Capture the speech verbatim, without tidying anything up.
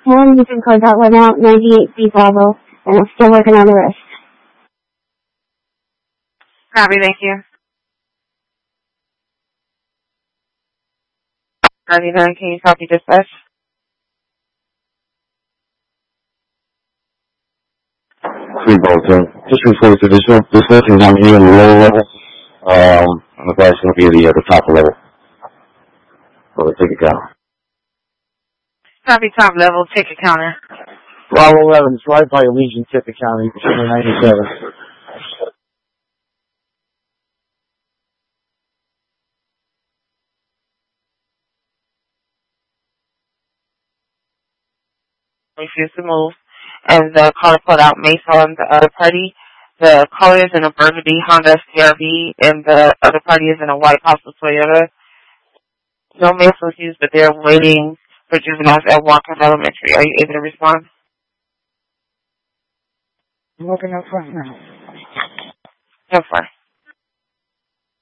One Eastern code that went out, ninety-eight B Bravo, and I'm still working on the rest. Copy, thank you. ninety-nine, can you copy dispatch? Three Bolton. Just reported to this one. This is I'm here on the lower level. Um, and the guy's going to be at the, uh, the top level. So we'll take it down. Copy, top level, ticket counter. Bravo eleven, it's right by Allegiant Ticket County, December ninety-seven. Refuse to move. And the caller put out Mace on the other party. The caller is in a Burgundy Honda C R V, and the other party is in a white Coastal Toyota. No Mace was used, but they're waiting for juveniles at Watkins Elementary. Are you able to respond? I'm looking up front now. Go for it.